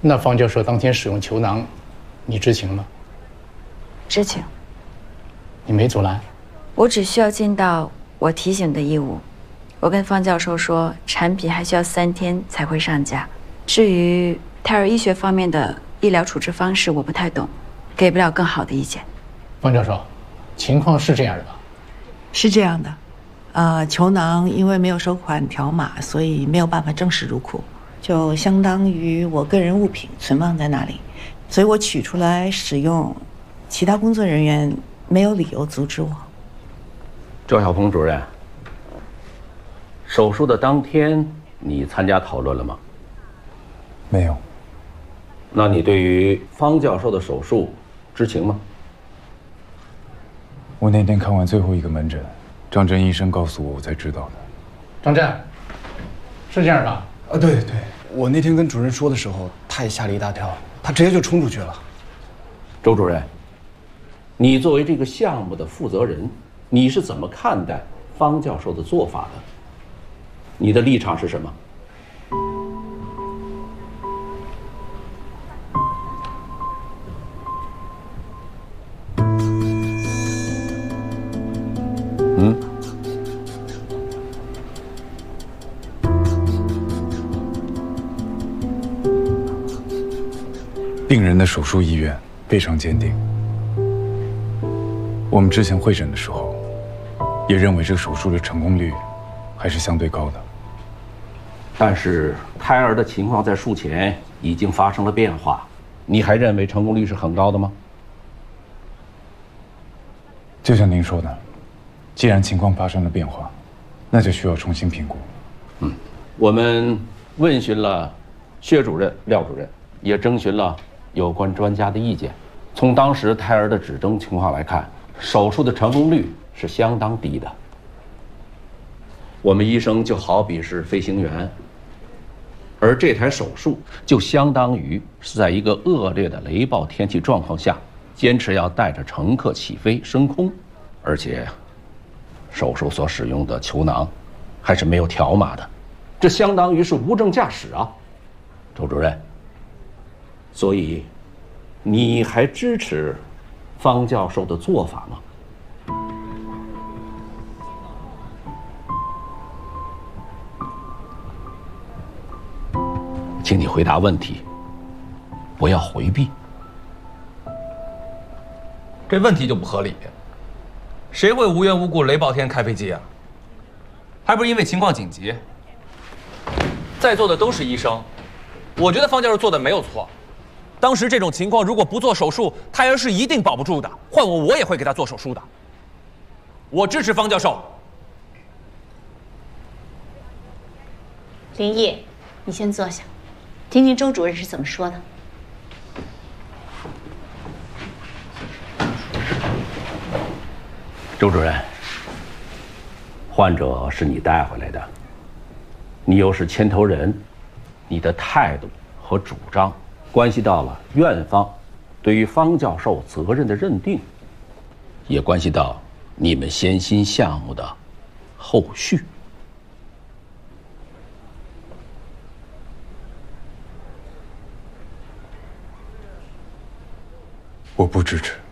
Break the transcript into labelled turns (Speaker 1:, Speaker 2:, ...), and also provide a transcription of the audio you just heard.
Speaker 1: 那方教授当天使用球囊，你知情吗？
Speaker 2: 知情。
Speaker 1: 你没阻拦？
Speaker 2: 我只需要尽到我提醒的义务。我跟方教授说，产品还需要3天才会上架。至于胎儿医学方面的医疗处置方式，我不太懂，给不了更好的意见。
Speaker 1: 方教授，情况是这样的吧？
Speaker 3: 是这样的，球囊因为没有收款条码，所以没有办法正式入库，就相当于我个人物品存放在那里，所以我取出来使用，其他工作人员没有理由阻止我。
Speaker 4: 周晓峰主任，手术的当天你参加讨论了吗？
Speaker 5: 没有。
Speaker 4: 那你对于方教授的手术知情吗？
Speaker 5: 我那天看完最后一个门诊，张真医生告诉我，我才知道的。
Speaker 1: 张震，是这样吧？
Speaker 6: 对，我那天跟主任说的时候，他也吓了一大跳，他直接就冲出去了。
Speaker 4: 周主任，你作为这个项目的负责人，你是怎么看待方教授的做法的？你的立场是什么？
Speaker 5: 病人的手术意愿非常坚定。我们之前会诊的时候，也认为这个手术的成功率还是相对高的。
Speaker 4: 但是胎儿的情况在术前已经发生了变化，你还认为成功率是很高的吗？
Speaker 5: 就像您说的，既然情况发生了变化，那就需要重新评估。
Speaker 4: 我们问询了薛主任、廖主任，也征询了有关专家的意见。从当时胎儿的指征情况来看，手术的成功率是相当低的。我们医生就好比是飞行员，而这台手术就相当于是在一个恶劣的雷暴天气状况下，坚持要带着乘客起飞升空，而且手术所使用的球囊还是没有条码的，这相当于是无证驾驶啊，周主任。所以，你还支持方教授的做法吗？请你回答问题，不要回避。
Speaker 7: 这问题就不合理，谁会无缘无故雷暴天开飞机啊？还不是因为情况紧急。在座的都是医生，我觉得方教授做的没有错。当时这种情况如果不做手术，胎儿是一定保不住的。换我也会给他做手术的。我支持方教授。
Speaker 8: 林毅，你先坐下，听听周主任是怎么说的。
Speaker 4: 周主任，患者是你带回来的，你又是牵头人，你的态度和主张关系到了院方对于方教授责任的认定，也关系到你们先心项目的后续。
Speaker 5: 我不支持。